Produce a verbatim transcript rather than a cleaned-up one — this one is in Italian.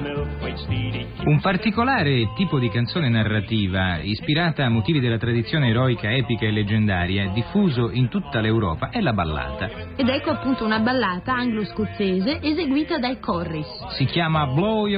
Un particolare tipo di canzone narrativa, ispirata a motivi della tradizione eroica, epica e leggendaria, diffuso in tutta l'Europa, è la ballata. Ed ecco appunto una ballata anglo-scozzese eseguita dai Corris. Si chiama Blow